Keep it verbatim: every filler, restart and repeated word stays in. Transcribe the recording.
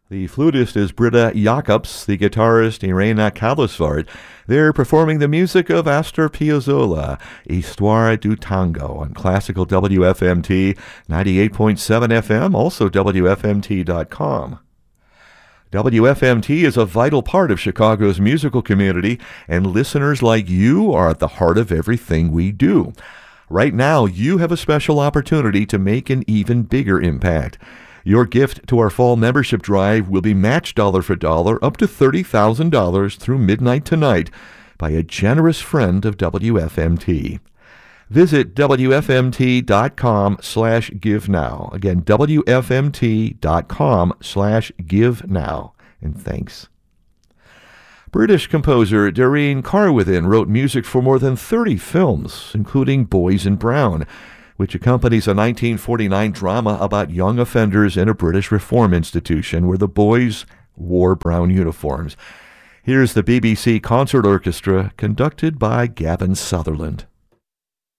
The flutist is Britta Jacobs, the guitarist Irena Kallisvart. They're performing the music of Astor Piazzolla, Histoire du Tango, on Classical W F M T, ninety-eight point seven F M, also W F M T dot com. W F M T is a vital part of Chicago's musical community, and listeners like you are at the heart of everything we do. Right now, you have a special opportunity to make an even bigger impact. Your gift to our fall membership drive will be matched dollar for dollar up to thirty thousand dollars through midnight tonight by a generous friend of W F M T. Visit W F M T dot com slash give now. Again, W F M T dot com slash give now. And thanks. British composer Doreen Carwithin wrote music for more than thirty films, including Boys in Brown, which accompanies a nineteen forty-nine drama about young offenders in a British reform institution where the boys wore brown uniforms. Here's the B B C Concert Orchestra, conducted by Gavin Sutherland.